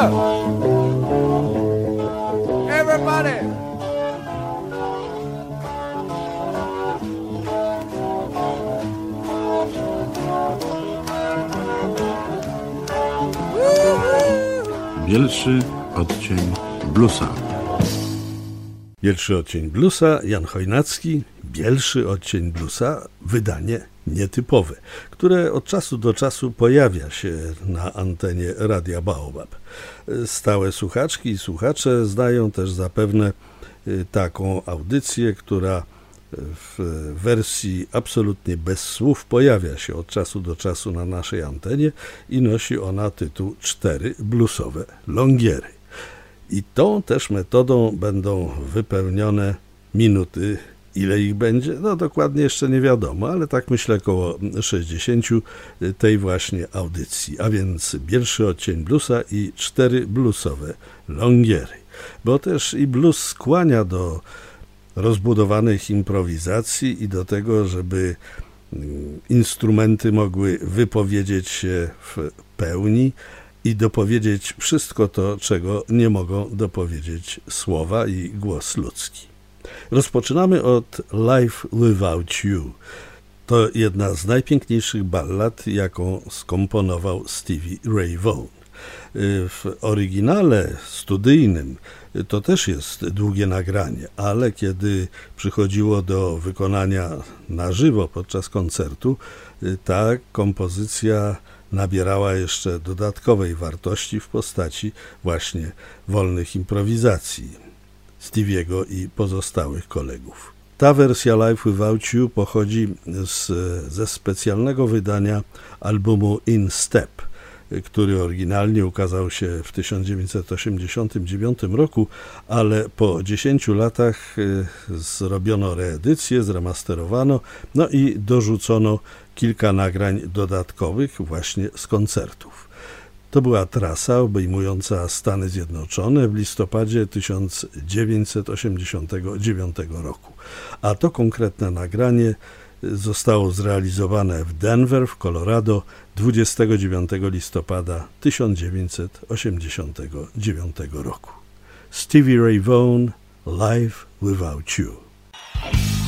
Everybody! Bielszy odcień bluesa. Bielszy odcień bluesa, Jan Chojnacki. Bielszy odcień bluesa, wydanie nietypowe, które od czasu do czasu pojawia się na antenie Radia Baobab. Stałe słuchaczki i słuchacze znają też zapewne taką audycję, która w wersji absolutnie bez słów pojawia się od czasu do czasu na naszej antenie i nosi ona tytuł 4 bluesowe longiery. I tą też metodą będą wypełnione minuty. Ile ich będzie? No dokładnie jeszcze nie wiadomo, ale tak myślę około 60 tej właśnie audycji. A więc Bielszy odcień bluesa i 4 bluesowe longiery. Bo też i blues skłania do rozbudowanych improwizacji i do tego, żeby instrumenty mogły wypowiedzieć się w pełni i dopowiedzieć wszystko to, czego nie mogą dopowiedzieć słowa i głos ludzki. Rozpoczynamy od Life Without You. To jedna z najpiękniejszych ballad, jaką skomponował Stevie Ray Vaughan. W oryginale studyjnym to też jest długie nagranie, ale kiedy przychodziło do wykonania na żywo podczas koncertu, ta kompozycja nabierała jeszcze dodatkowej wartości w postaci właśnie wolnych improwizacji Stevie'ego i pozostałych kolegów. Ta wersja Life Without You pochodzi ze specjalnego wydania albumu In Step, który oryginalnie ukazał się w 1989 roku, ale po 10 latach zrobiono reedycję, zremasterowano, no i dorzucono kilka nagrań dodatkowych właśnie z koncertów. To była trasa obejmująca Stany Zjednoczone w listopadzie 1989 roku, a to konkretne nagranie zostało zrealizowane w Denver w Colorado 29 listopada 1989 roku. Stevie Ray Vaughan, Life Without You.